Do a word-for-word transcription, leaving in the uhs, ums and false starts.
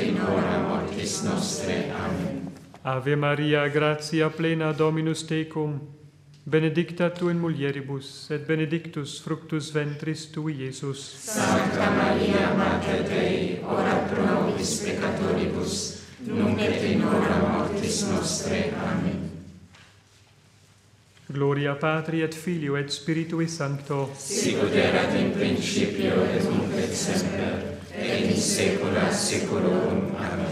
in hora mortis nostre. Amen. Ave Maria, gratia plena, Dominus tecum, benedicta tu in mulieribus, et benedictus fructus ventris tui, Iesus. Sancta Maria, Mater Dei, ora pro nobis peccatoribus, nunc et in hora mortis nostre. Amen. Gloria Patri et Filio et Spiritui Sancto. Sicut erat in principio et nunc et semper, et in saecula saeculorum. Amen.